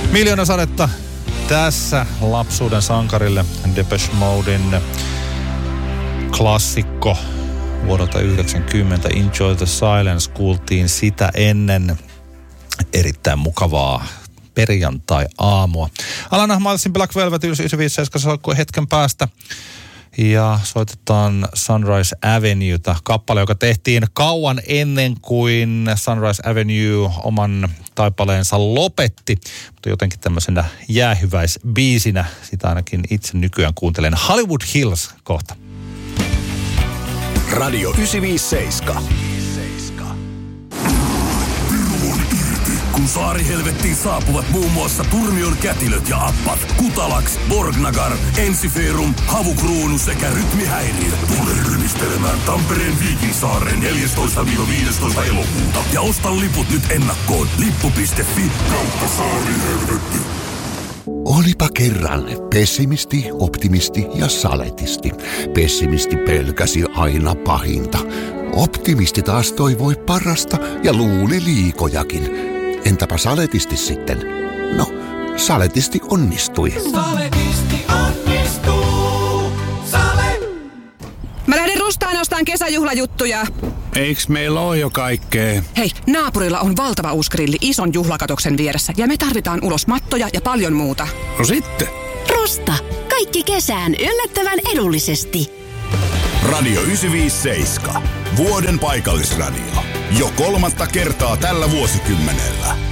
Miljoona sadetta tässä lapsuuden sankarille. Depeche Moden klassikko vuodelta 90. Enjoy the Silence kuultiin sitä ennen. Erittäin mukavaa perjantai-aamua. Alana Milesin Black Velvet 957 salkkuu hetken päästä. Ja soitetaan Sunrise Avenueta, kappale, joka tehtiin kauan ennen kuin Sunrise Avenue oman taipaleensa lopetti. Mutta jotenkin tämmöisenä jäähyväisbiisinä, sitä ainakin itse nykyään kuuntelen. Hollywood Hills kohta. Radio 957. Kun saarihelvettiin saapuvat muun muassa Turmion kätilöt ja appat, Kutalax, Borgnagar, Ensiferum, Havukruunu sekä rytmihäiriö. Tule rymistelemään Tampereen Viikinsaareen 14-15 elokuuta. Ja osta liput nyt ennakkoon lippu.fi kautta saarihelvetti. Olipa kerran pessimisti, optimisti ja saletisti. Pessimisti pelkäsi aina pahinta. Optimisti taas toivoi parasta ja luuli liikojakin. Entäpä saletisti sitten? No, saletisti onnistui. Saletisti onnistuu. Mä lähden Rustaan ostaan kesäjuhlajuttuja. Eiks meillä oo jo kaikkea? Hei, naapurilla on valtava uusi grilli ison juhlakatoksen vieressä ja me tarvitaan ulos mattoja ja paljon muuta. No sitten. Rusta. Kaikki kesään yllättävän edullisesti. Radio 957. Vuoden paikallisradio. Jo 3. kertaa tällä vuosikymmenellä.